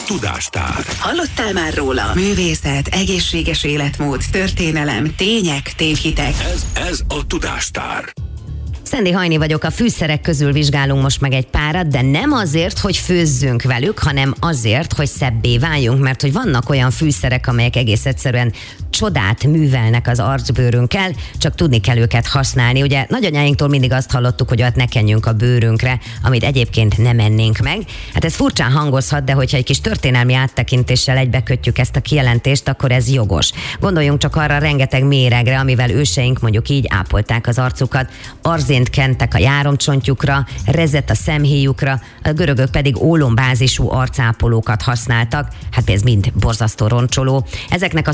Tudástár. Hallottál már róla? Művészet, egészséges életmód, történelem, tények, tévhitek. Ez a Tudástár. Szendi Hajni vagyok, a fűszerek közül vizsgálunk most meg egy párat, de nem azért, hogy főzzünk velük, hanem azért, hogy szebbé váljunk, mert hogy vannak olyan fűszerek, amelyek egész egyszerűen csodát művelnek az arcbőrünkkel, csak tudni kell őket használni. Ugye nagyanyáinktól mindig azt hallottuk, hogy ne kenjünk a bőrünkre, amit egyébként nem ennénk meg. Hát ez furcsán hangozhat, de hogyha egy kis történelmi áttekintéssel egybekötjük ezt a kijelentést, akkor ez jogos. Gondoljunk csak arra rengeteg méregre, amivel őseink mondjuk így ápolták az arcukat. Arzént kentek a járomcsontjukra, rezet a szemhéjukra, a görögök pedig ólombázisú arcápolókat használtak. Hát ez mind borzasztó roncsoló. Ezeknek a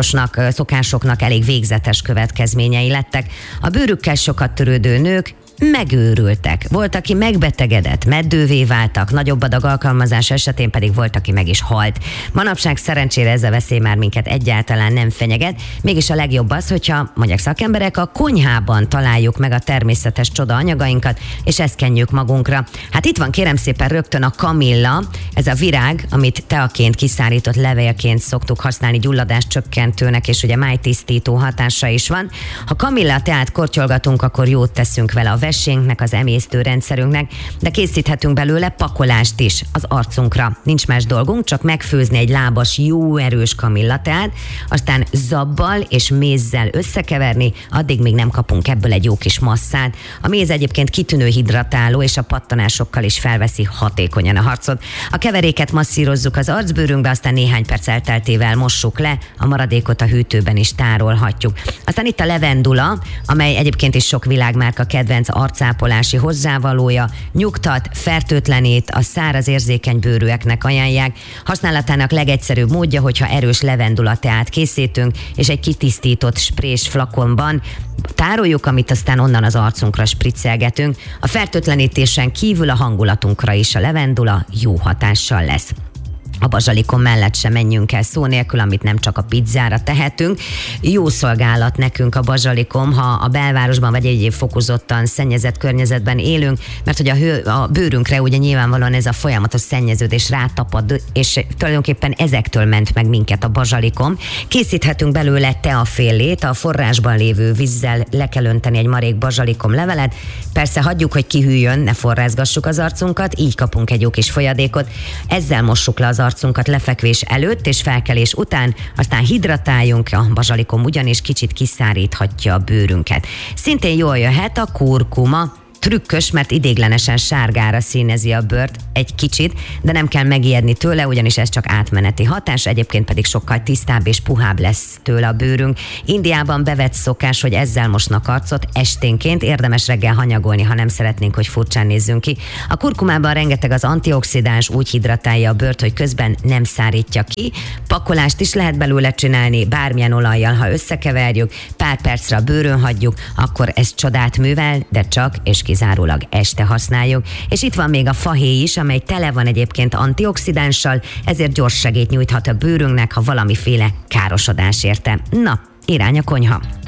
szokásoknak elég végzetes következményei lettek. A bőrükkel sokat törődő nők megőrültek. Volt, aki megbetegedett, meddővé váltak, nagyobb adag alkalmazás esetén pedig volt, aki meg is halt. Manapság szerencsére ez a veszély már minket egyáltalán nem fenyeget, mégis a legjobb az, hogyha, mondják szakemberek, a konyhában találjuk meg a természetes csoda anyagainkat, és ezt kenjük magunkra. Hát itt van kérem szépen rögtön a kamilla, ez a virág, amit teaként kiszárított levélként szoktuk használni, gyulladás csökkentőnek, és ugye májtisztító hatása is van. Ha kamilla teát kortyolgatunk, akkor jót teszünk vele a vesénknek, az emésztőrendszerünknek, de készíthetünk belőle pakolást is az arcunkra. Nincs más dolgunk, csak megfőzni egy lábas, jó erős kamillateát, aztán zabbal és mézzel összekeverni, addig még nem kapunk ebből egy jó kis masszát. A méz egyébként kitűnő hidratáló, és a pattanásokkal is felveszi hatékonyan a harcot. A keveréket masszírozzuk az arcbőrünkbe, aztán néhány perc elteltével mossuk le, a maradékot a hűtőben is tárolhatjuk. Aztán itt a levendula, amely egyébként is sok világmárka kedvenc arcápolási hozzávalója, nyugtat, fertőtlenít, a száraz érzékeny bőrűeknek ajánlják. Használatának legegyszerűbb módja, hogyha erős levendulateát készítünk, és egy kitisztított sprés flakonban tároljuk, amit aztán onnan az arcunkra spriccelgetünk. A fertőtlenítésen kívül a hangulatunkra is a levendula jó hatással lesz. A bazsalikon mellett sem menjünk el szó nélkül, amit nem csak a pizzára tehetünk. Jó szolgálat nekünk a bazsalikom, ha a belvárosban vagy egyéb fokozottan szennyezett környezetben élünk, mert hogy a bőrünkre ugye nyilvánvalóan ez a folyamatos szennyeződés rátapad, és tulajdonképpen ezektől ment meg minket a bazsalikom. Készíthetünk belőle teafélét, a forrásban lévő vízzel le kell önteni egy marék bazsalikom levelet. Persze hagyjuk, hogy kihűljön, ne forrázgassuk az arcunkat, így kapunk egy jó kis folyadékot. Ezzel mossuk le az arcunkat lefekvés előtt és felkelés után, aztán hidratáljunk, a bazsalikom ugyanis kicsit kiszáríthatja a bőrünket. Szintén jól jöhet a kurkuma, trükkös, mert idéglenesen sárgára színezi a bőrt egy kicsit, de nem kell megijedni tőle, ugyanis ez csak átmeneti hatás, egyébként pedig sokkal tisztább és puhább lesz tőle a bőrünk. Indiában bevett szokás, hogy ezzel mosnak arcot esténként, érdemes reggel hanyagolni, ha nem szeretnénk, hogy furcsán nézzünk ki. A kurkumában rengeteg az antioxidáns, úgy hidratálja a bőrt, hogy közben nem szárítja ki. Pakolást is lehet belőle csinálni, bármilyen olajjal, ha összekeverjük, pár percre a bőrön hagyjuk, akkor ez csodát művel, de csak és kizárólag este használjuk. És itt van még a fahéj is, amely tele van egyébként antioxidánssal, ezért gyors segélyt nyújthat a bőrünknek, ha valamiféle károsodás érte. Na, irány a konyha.